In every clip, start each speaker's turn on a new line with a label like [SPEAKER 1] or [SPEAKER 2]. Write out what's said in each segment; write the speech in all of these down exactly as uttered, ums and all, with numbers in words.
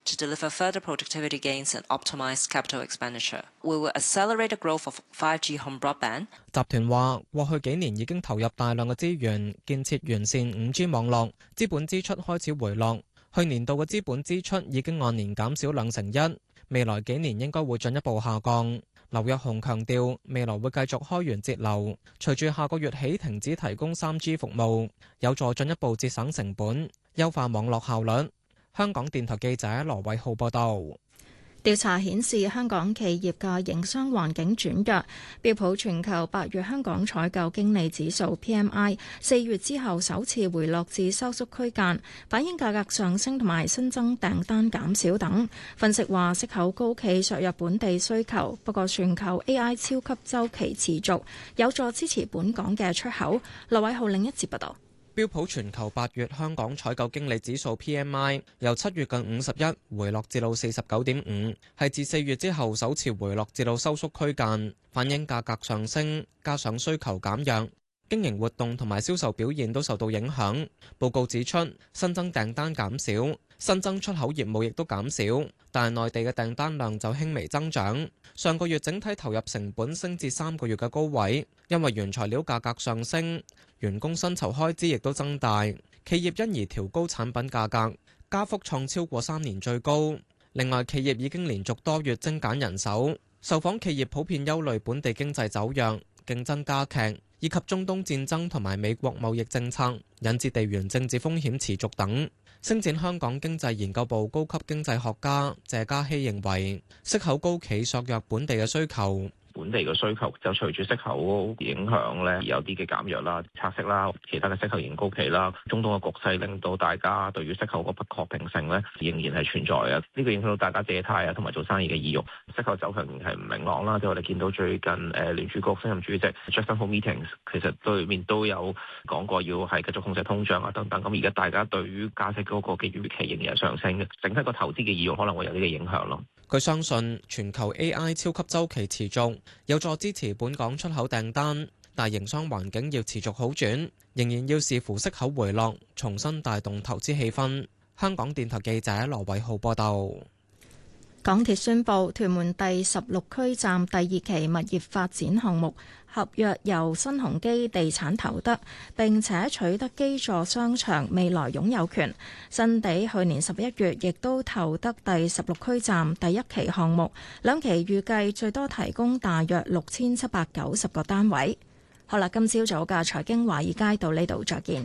[SPEAKER 1] To deliver further productivity gains and optimize capital expenditure, we will accelerate the growth of five G home broadband.
[SPEAKER 2] 集團話，過去幾年已經投入大量嘅資源建設完善五 G 網絡，資本支出開始回落。去年度嘅資本支出已經按年減少兩成一，未來幾年應該會進一步下降。劉躍雄強調，未來會繼續開源節流，隨住下個月起停止提供三 G 服務，有助進一步節省成本，優化網絡效率。香港電台記者羅偉浩報道。
[SPEAKER 3] 調查顯示，香港企業嘅營商環境轉弱。標普全球八月香港採購經理指數 P M I 四月之後首次回落至收縮區間，反映價格上升同埋新增訂單減少等。分析話，息口高企削弱本地需求，不過全球 A I 超級週期持續，有助支持本港嘅出口。羅偉浩另一節報道。
[SPEAKER 2] 標普全球八月香港採購經理指數 P M I 由七月近五十一回落至到四十九點五，係自四月之後首次回落至到收縮區間，反映價格上升加上需求減弱，經營活動同埋銷售表現都受到影響。報告指出，新增訂單減少，新增出口業務亦都減少，但係內地嘅訂單量就輕微增長。上個月整體投入成本升至三個月嘅高位，因為原材料價格上升，員工薪酬開支亦都增大，企業因而調高產品價格，加幅創超過三年最高。另外，企業已經連續多月精簡人手，受訪企業普遍憂慮本地經濟走弱、競爭加劇，以及中東戰爭同埋美國貿易政策引致地緣政治風險持續等。星展香港經濟研究部高級經濟學家謝嘉熙認為，息口高企削弱本地嘅需求。
[SPEAKER 4] 本地嘅需求就隨住息口影響咧，有啲嘅減弱啦、拆息啦，其他嘅息口仍然高企啦。中東嘅局勢令到大家對於息口個不確定性咧，仍然係存在嘅。呢個影響到大家借貸啊，同埋做生意嘅意欲。息口走向仍然係唔明朗啦。即係我哋見到最近誒聯儲局新任主席 Jackson Hole Meetings 其實對面都有講過要係繼續控制通脹啊等等。咁而家大家對於加息嗰個嘅預期仍然係上升嘅，整體個投資嘅意欲可能會有呢個影響咯。
[SPEAKER 2] 佢相信全球 A I 超級週期持續，有助支持本港出口訂單，但營商環境要持續好轉，仍然要視乎息口回落，重新帶動投資氣氛。香港電台記者羅偉浩報道。
[SPEAKER 3] 港鐵宣布，屯門第十六區站第二期物業發展項目合約由新鴻基地產投得，並且取得基座商場未來擁有權。新地去年十一月亦都投得第十六區站第一期項目，兩期預計最多提供大約六千七百九十個單位。好啦，今朝早嘅財經華爾街到呢度再見。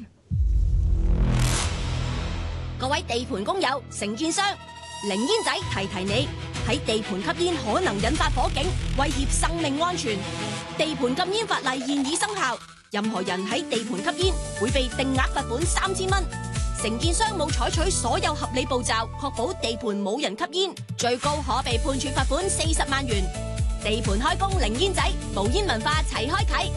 [SPEAKER 5] 各位地盤工友、承建商，零煙仔提提你，喺地盤吸煙可能引發火警，威脅生命安全。地盤禁煙法例現已生效，任何人喺地盤吸煙會被定額罰款三千蚊。承建商冇採取所有合理步驟，確保地盤冇人吸煙，最高可被判處罰款四十萬元。地盤開工零煙仔，無煙文化齊開啟。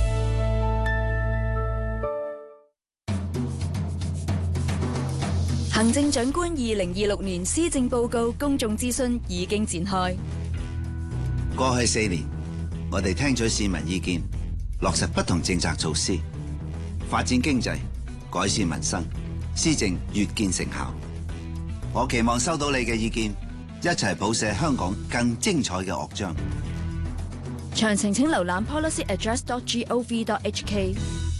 [SPEAKER 6] 行政長官二零二六年施政報告公眾諮詢已經展開。
[SPEAKER 7] 過去四年，我哋聽取市民意見，落實不同政策措施，發展經濟，改善民生，施政越見成效。我期望收到你嘅意見，一齊譜寫香港更精彩嘅樂章。
[SPEAKER 6] 詳情請瀏覽 policy address dot gov dot h k。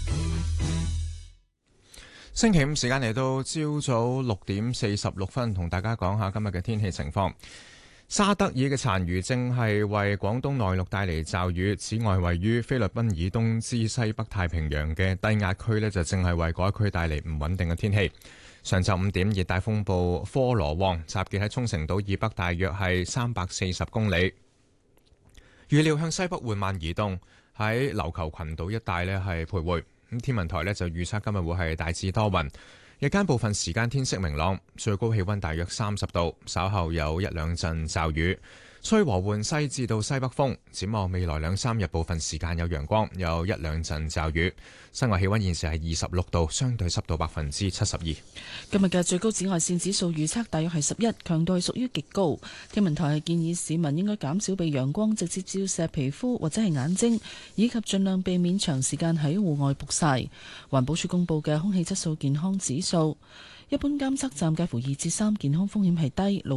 [SPEAKER 8] 星期五時間嚟到朝早六點四十六分，同大家講下今日嘅天氣情況。沙德爾嘅殘餘正係為廣東內陸帶嚟驟雨，此外位於菲律賓以東至西北太平洋嘅低壓區呢，就正係為該區帶嚟唔穩定嘅天氣。上晝五點，熱帶風暴科羅旺集結喺沖繩島以北大約係三百四十公里，預料向西北緩慢移動，喺琉球群島一帶呢係徘徊。咁天文台呢就預測今日會係大致多雲，日間部分時間天色明朗，最高氣溫大約三十度，稍後有一兩陣驟雨，吹和緩西至到西北風。展望未來兩三日部分時間有陽光，有一兩陣驟雨。室外氣溫現時係二十六度，相對濕度百分之七十二。
[SPEAKER 9] 今日嘅最高紫外線指數預測大約係十一，強度係屬於極高。天文台係建議市民應該減少被陽光直接照射皮膚或者係眼睛，以及盡量避免長時間喺戶外曝曬。環保署公布嘅空氣質素健康指數， 一般監測站介乎二至三，健康風險係低。路